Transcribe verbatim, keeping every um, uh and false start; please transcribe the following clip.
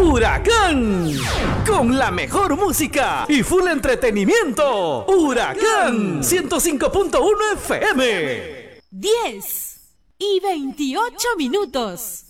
Huracán, con la mejor música y full entretenimiento. Huracán ciento cinco punto uno F M. diez y veintiocho minutos.